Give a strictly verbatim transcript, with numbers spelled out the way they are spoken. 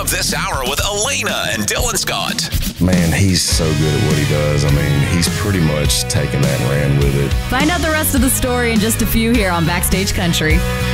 up this hour with Elena and Dylan Scott. Man, he's so good at what he does. I mean, he's pretty much taken that and ran with it. Find out the rest of the story in just a few here on Backstage Country.